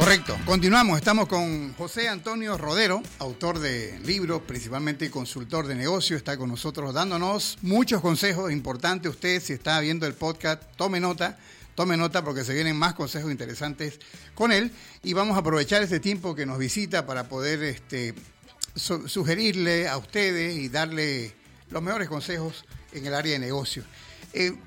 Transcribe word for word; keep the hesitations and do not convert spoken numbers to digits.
Correcto. Continuamos. Estamos con José Antonio Rodero, autor de libros, principalmente consultor de negocios. Está con nosotros dándonos muchos consejos importantes. Usted, si está viendo el podcast, tome nota. Tome nota porque se vienen más consejos interesantes con él. Y vamos a aprovechar este tiempo que nos visita para poder este, su- sugerirle a ustedes y darle los mejores consejos en el área de negocios. Eh,